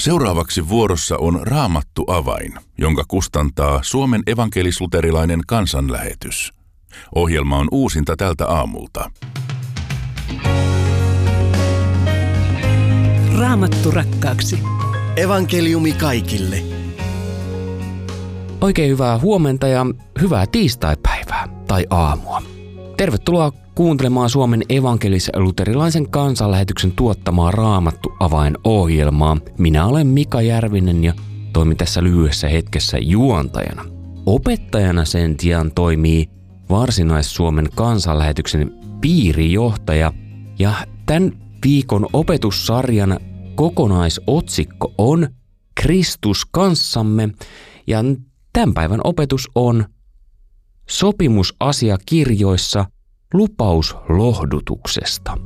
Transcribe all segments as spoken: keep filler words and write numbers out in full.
Seuraavaksi vuorossa on Raamattu avain, jonka kustantaa Suomen evankelis-luterilainen kansanlähetys. Ohjelma on uusinta tältä aamulta. Raamattu rakkaaksi. Evankeliumi kaikille. Oikein hyvää huomenta ja hyvää tiistaipäivää tai aamua. Tervetuloa kuuntelemaan Suomen evankelis-luterilaisen kansanlähetyksen tuottamaa Raamattu avain-ohjelmaa. Minä olen Mika Järvinen ja toimin tässä lyhyessä hetkessä juontajana. Opettajana sen sijaan toimii Varsinais-Suomen kansanlähetyksen piirijohtaja ja tämän viikon opetussarjan kokonaisotsikko on Kristus kanssamme ja tämän päivän opetus on sopimusasiakirjoissa lupaus lohdutuksesta.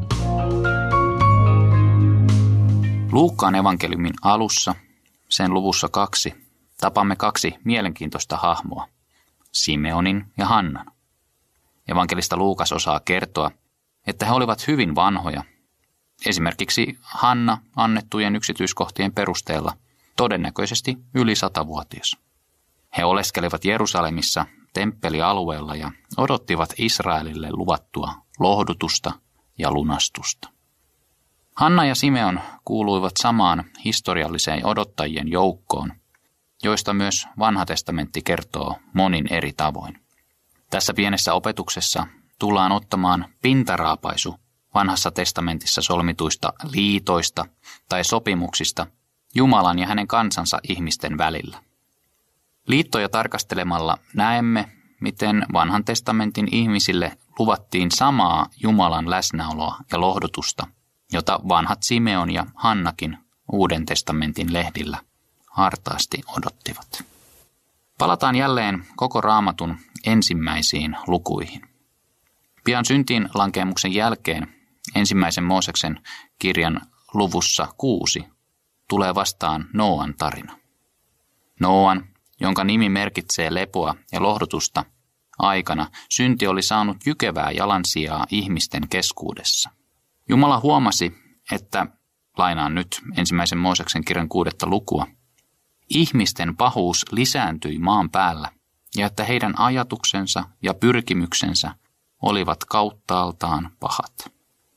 Luukkaan evankeliumin alussa, sen luvussa kaksi, tapamme kaksi mielenkiintoista hahmoa, Simeonin ja Hannan. Evankelista Luukas osaa kertoa, että he olivat hyvin vanhoja. Esimerkiksi Hanna annettujen yksityiskohtien perusteella todennäköisesti yli satavuotias. He oleskelivat Jerusalemissa temppelialueella ja odottivat Israelille luvattua lohdutusta ja lunastusta. Hanna ja Simeon kuuluivat samaan historialliseen odottajien joukkoon, joista myös Vanha testamentti kertoo monin eri tavoin. Tässä pienessä opetuksessa tullaan ottamaan pintaraapaisu Vanhassa testamentissa solmituista liitoista tai sopimuksista Jumalan ja hänen kansansa ihmisten välillä. Liittoja tarkastelemalla näemme, miten Vanhan testamentin ihmisille luvattiin samaa Jumalan läsnäoloa ja lohdutusta, jota vanhat Simeon ja Hannakin Uuden testamentin lehdillä hartaasti odottivat. Palataan jälleen koko Raamatun ensimmäisiin lukuihin. Pian syntiin lankeemuksen jälkeen ensimmäisen Mooseksen kirjan luvussa kuusi tulee vastaan Nooan tarina. Nooan, jonka nimi merkitsee lepoa ja lohdutusta, aikana synti oli saanut jykevää jalansijaa ihmisten keskuudessa. Jumala huomasi, että, lainaan nyt ensimmäisen Mooseksen kirjan kuudetta lukua, ihmisten pahuus lisääntyi maan päällä ja että heidän ajatuksensa ja pyrkimyksensä olivat kauttaaltaan pahat.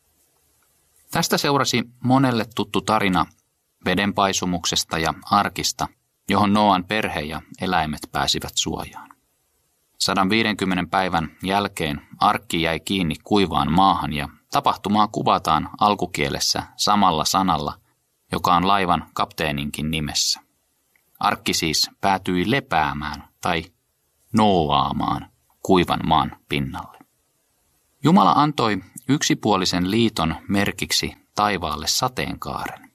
Tästä seurasi monelle tuttu tarina vedenpaisumuksesta ja arkista, johon Nooan perhe ja eläimet pääsivät suojaan. sata viisikymmentä päivän jälkeen arkki jäi kiinni kuivaan maahan ja tapahtumaa kuvataan alkukielessä samalla sanalla, joka on laivan kapteeninkin nimessä. Arkki siis päätyi lepäämään tai nooaamaan kuivan maan pinnalle. Jumala antoi yksipuolisen liiton merkiksi taivaalle sateenkaaren.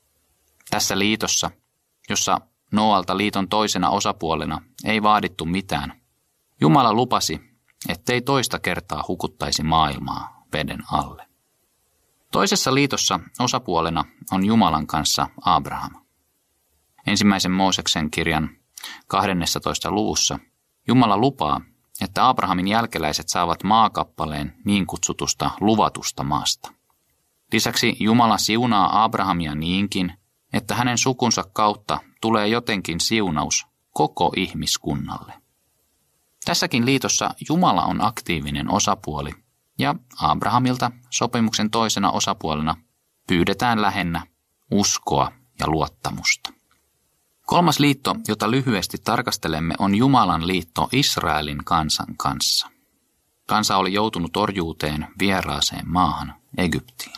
Tässä liitossa, jossa Nooalta liiton toisena osapuolena ei vaadittu mitään, Jumala lupasi, ettei toista kertaa hukuttaisi maailmaa veden alle. Toisessa liitossa osapuolena on Jumalan kanssa Abraham. Ensimmäisen Mooseksen kirjan kahdennessatoista luvussa Jumala lupaa, että Abrahamin jälkeläiset saavat maakappaleen niin kutsutusta luvatusta maasta. Lisäksi Jumala siunaa Abrahamia niinkin, että hänen sukunsa kautta tulee jotenkin siunaus koko ihmiskunnalle. Tässäkin liitossa Jumala on aktiivinen osapuoli ja Abrahamilta sopimuksen toisena osapuolena pyydetään lähinnä uskoa ja luottamusta. Kolmas liitto, jota lyhyesti tarkastelemme, on Jumalan liitto Israelin kansan kanssa. Kansa oli joutunut orjuuteen vieraaseen maahan, Egyptiin.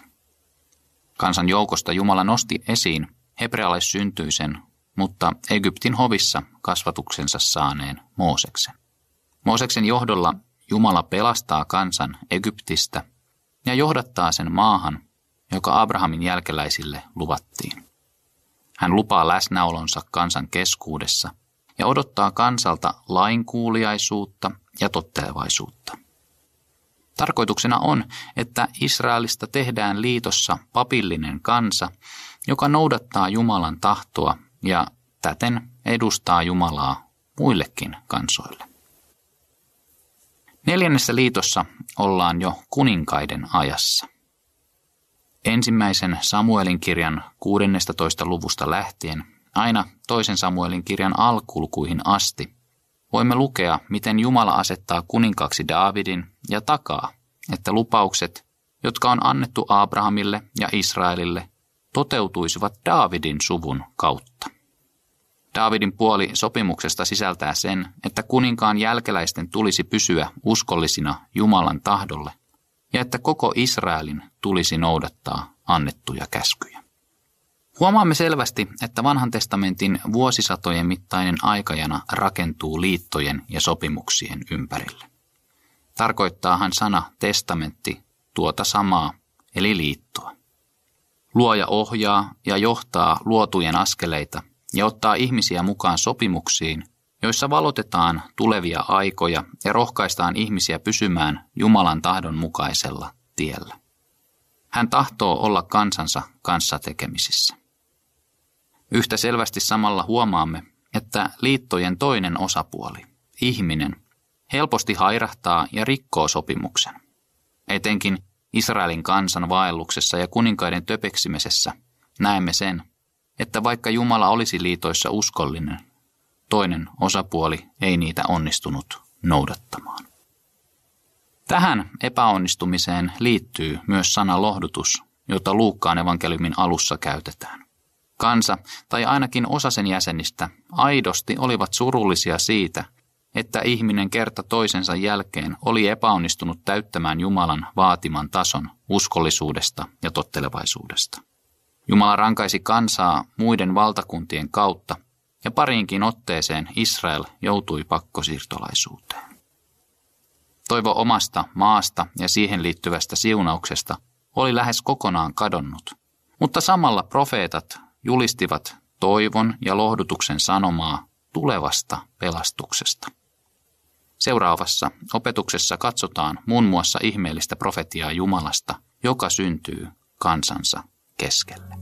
Kansan joukosta Jumala nosti esiin hebrealaissyntyisen, mutta Egyptin hovissa kasvatuksensa saaneen Mooseksen. Mooseksen johdolla Jumala pelastaa kansan Egyptistä ja johdattaa sen maahan, joka Abrahamin jälkeläisille luvattiin. Hän lupaa läsnäolonsa kansan keskuudessa ja odottaa kansalta lainkuuliaisuutta ja tottelevaisuutta. Tarkoituksena on, että Israelista tehdään liitossa papillinen kansa, joka noudattaa Jumalan tahtoa ja täten edustaa Jumalaa muillekin kansoille. Neljännessä liitossa ollaan jo kuninkaiden ajassa. Ensimmäisen Samuelin kirjan kuudennestatoista luvusta lähtien aina toisen Samuelin kirjan alkulukuihin asti voimme lukea, miten Jumala asettaa kuninkaaksi Daavidin ja takaa, että lupaukset, jotka on annettu Abrahamille ja Israelille, toteutuisivat Daavidin suvun kautta. Daavidin puoli sopimuksesta sisältää sen, että kuninkaan jälkeläisten tulisi pysyä uskollisina Jumalan tahdolle ja että koko Israelin tulisi noudattaa annettuja käskyjä. Huomaamme selvästi, että vanhan testamentin vuosisatojen mittainen aikajana rakentuu liittojen ja sopimuksien ympärille. Tarkoittaahan sana testamentti tuota samaa, eli liittoa. Luoja ohjaa ja johtaa luotujen askeleita ja ottaa ihmisiä mukaan sopimuksiin, joissa valotetaan tulevia aikoja ja rohkaistaan ihmisiä pysymään Jumalan tahdon mukaisella tiellä. Hän tahtoo olla kansansa kanssa tekemisissä. Yhtä selvästi samalla huomaamme, että liittojen toinen osapuoli, ihminen, helposti hairahtaa ja rikkoo sopimuksen. Etenkin Israelin kansan vaelluksessa ja kuninkaiden töpeksimisessä näemme sen, että vaikka Jumala olisi liitoissa uskollinen, toinen osapuoli ei niitä onnistunut noudattamaan. Tähän epäonnistumiseen liittyy myös sana lohdutus, jota Luukkaan evankeliumin alussa käytetään. Kansa, tai ainakin osa sen jäsenistä, aidosti olivat surullisia siitä, että ihminen kerta toisensa jälkeen oli epäonnistunut täyttämään Jumalan vaatiman tason uskollisuudesta ja tottelevaisuudesta. Jumala rankaisi kansaa muiden valtakuntien kautta, ja pariinkin otteeseen Israel joutui pakkosiirtolaisuuteen. Toivo omasta maasta ja siihen liittyvästä siunauksesta oli lähes kokonaan kadonnut, mutta samalla profeetat julistivat toivon ja lohdutuksen sanomaa tulevasta pelastuksesta. Seuraavassa opetuksessa katsotaan muun muassa ihmeellistä profetiaa Jumalasta, joka syntyy kansansa keskelle.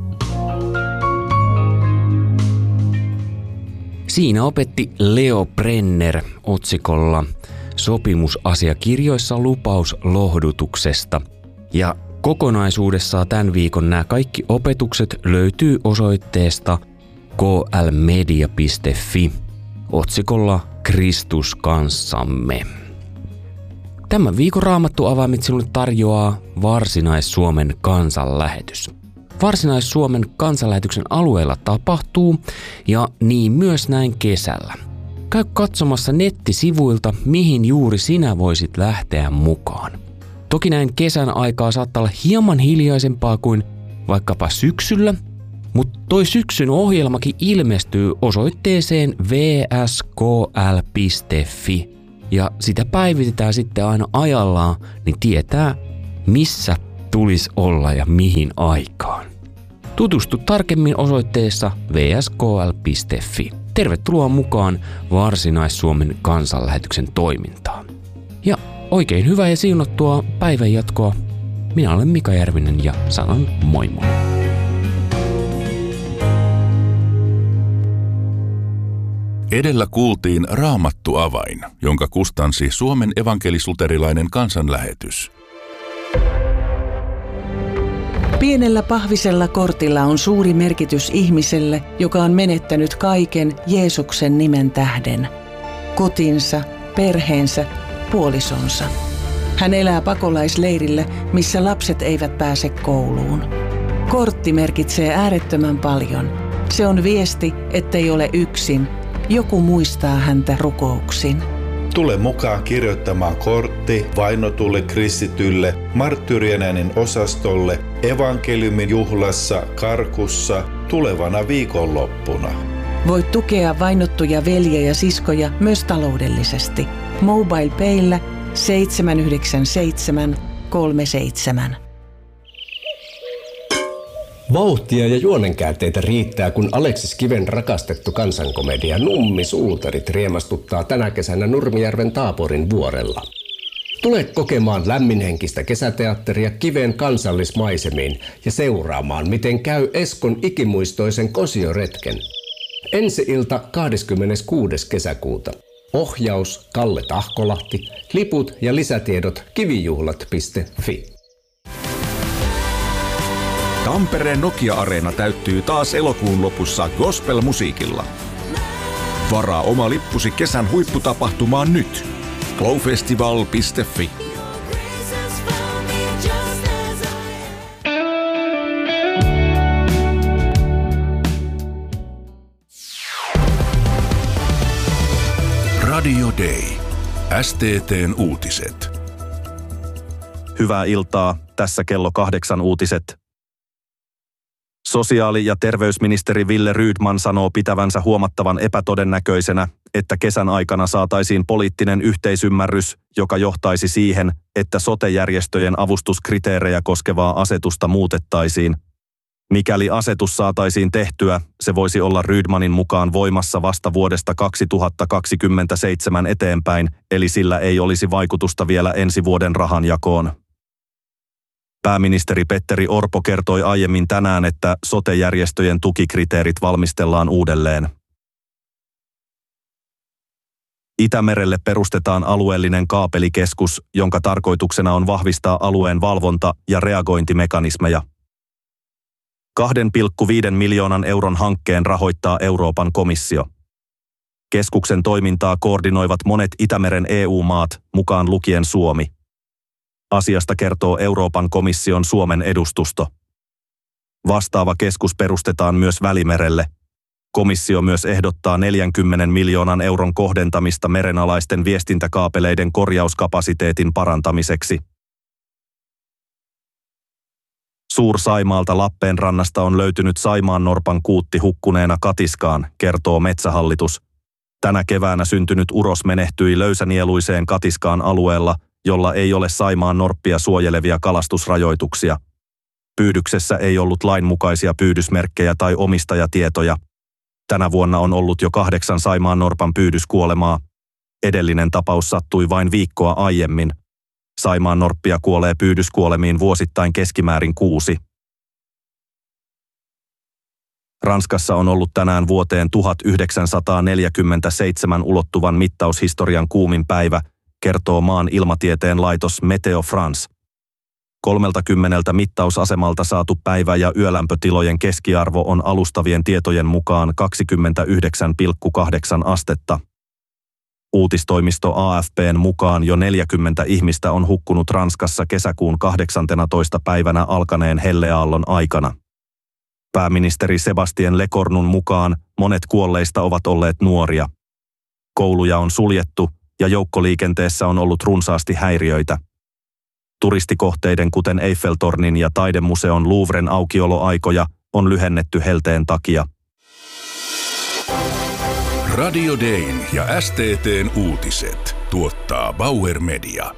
Siinä opetti Leo Brenner otsikolla Sopimusasiakirjoissa lupaus lohdutuksesta. Ja kokonaisuudessaan tämän viikon nämä kaikki opetukset löytyy osoitteesta k l media piste f i otsikolla Kristus kanssamme. Tämän viikon Raamattu avaimit sinulle tarjoaa Varsinais-Suomen kansanlähetys. Varsinais-Suomen kansanlähetyksen alueella tapahtuu ja niin myös näin kesällä. Käy katsomassa nettisivuilta, mihin juuri sinä voisit lähteä mukaan. Toki näin kesän aikaa saattaa olla hieman hiljaisempaa kuin vaikkapa syksyllä, mutta toi syksyn ohjelmakin ilmestyy osoitteeseen w s k l piste f i ja sitä päivitetään sitten aina ajallaan, niin tietää missä tulisi olla ja mihin aikaan. Tutustu tarkemmin osoitteessa w s k l piste f i. Tervetuloa mukaan Varsinais-Suomen kansanlähetyksen toimintaan. Ja oikein hyvää ja siunattua päivänjatkoa. Minä olen Mika Järvinen ja sanon moi moi. Edellä kuultiin Raamattu avain, jonka kustansi Suomen evankelis-luterilainen kansanlähetys. Pienellä pahvisella kortilla on suuri merkitys ihmiselle, joka on menettänyt kaiken Jeesuksen nimen tähden. Kotinsa, perheensä, puolisonsa. Hän elää pakolaisleirillä, missä lapset eivät pääse kouluun. Kortti merkitsee äärettömän paljon. Se on viesti, ettei ole yksin. Joku muistaa häntä rukouksin. Tule mukaan kirjoittamaan kortti vainotulle kristitylle marttyyrien äänen osastolle evankeliumin juhlassa Karkussa tulevana viikonloppuna. Voit tukea vainottuja veljiä ja siskoja myös taloudellisesti. MobilePayllä seitsemän yhdeksän seitsemän kolme seitsemän. Vauhtia ja juonenkäänteitä riittää, kun Aleksis Kiven rakastettu kansankomedia Nummi Suutarit riemastuttaa tänä kesänä Nurmijärven Taaporin vuorella. Tule kokemaan lämminhenkistä kesäteatteria Kiven kansallismaisemiin ja seuraamaan, miten käy Eskon ikimuistoisen kosioretken. Ensi-ilta kahdeskymmeneskuudes kesäkuuta. Ohjaus Kalle Tahkolahti, liput ja lisätiedot kivijuhlat piste f i. Tampereen Nokia-areena täyttyy taas elokuun lopussa gospel-musiikilla. Varaa oma lippusi kesän huipputapahtumaan nyt. glowfestival piste fi. Radio Day. S T T:n uutiset. Hyvää iltaa. Tässä kello kahdeksan uutiset. Sosiaali- ja terveysministeri Wille Rydman sanoo pitävänsä huomattavan epätodennäköisenä, että kesän aikana saataisiin poliittinen yhteisymmärrys, joka johtaisi siihen, että sote-järjestöjen avustuskriteerejä koskevaa asetusta muutettaisiin. Mikäli asetus saataisiin tehtyä, se voisi olla Rydmanin mukaan voimassa vasta vuodesta kaksituhattakaksikymmentäseitsemän eteenpäin, eli sillä ei olisi vaikutusta vielä ensi vuoden rahanjakoon. Pääministeri Petteri Orpo kertoi aiemmin tänään, että sote-järjestöjen tukikriteerit valmistellaan uudelleen. Itämerelle perustetaan alueellinen kaapelikeskus, jonka tarkoituksena on vahvistaa alueen valvonta- ja reagointimekanismeja. kahden pilkku viiden miljoonan euron hankkeen rahoittaa Euroopan komissio. Keskuksen toimintaa koordinoivat monet Itämeren E U-maat, mukaan lukien Suomi. Asiasta kertoo Euroopan komission Suomen edustusto. Vastaava keskus perustetaan myös Välimerelle. Komissio myös ehdottaa neljänkymmenen miljoonan euron kohdentamista merenalaisten viestintäkaapeleiden korjauskapasiteetin parantamiseksi. Suur-Saimaalta Lappeenrannasta on löytynyt saimaannorpan kuutti hukkuneena katiskaan, kertoo Metsähallitus. Tänä keväänä syntynyt uros menehtyi löysänieluiseen katiskaan alueella, jolla ei ole saimaannorppia suojelevia kalastusrajoituksia. Pyydyksessä ei ollut lainmukaisia pyydysmerkkejä tai omistajatietoja. Tänä vuonna on ollut jo kahdeksan saimaannorpan pyydyskuolemaa. Edellinen tapaus sattui vain viikkoa aiemmin. Saimaannorppia kuolee pyydyskuolemiin vuosittain keskimäärin kuusi. Ranskassa on ollut tänään vuoteen tuhatyhdeksänsataaneljäkymmentäseitsemän ulottuvan mittaushistorian kuumin päivä, kertoo maan ilmatieteen laitos Meteo France. kolmekymmentä mittausasemalta saatu päivä- ja yölämpötilojen keskiarvo on alustavien tietojen mukaan kaksikymmentäyhdeksän pilkku kahdeksan astetta. Uutistoimisto A F P:n mukaan jo neljäkymmentä ihmistä on hukkunut Ranskassa kesäkuun kahdeksanteentoista päivänä alkaneen helleaallon aikana. Pääministeri Sebastien Lecornun mukaan monet kuolleista ovat olleet nuoria. Kouluja on suljettu ja joukkoliikenteessä on ollut runsaasti häiriöitä. Turistikohteiden kuten Eiffeltornin ja taidemuseon Louvren aukioloaikoja on lyhennetty helteen takia. Radio Dayn ja S T T:n uutiset tuottaa Bauer Media.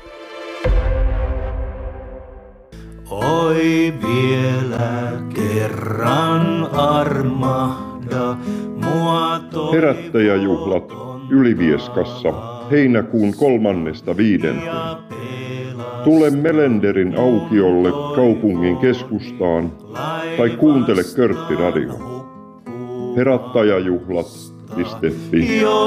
Oi vielä kerran armahda mua toivoton. Herättäjäjuhlat Ylivieskassa heinäkuun kolmannesta viidenteen. Tule Melenderin aukiolle kaupungin keskustaan tai kuuntele Körtti Radio. Herättäjäjuhlat piste fi.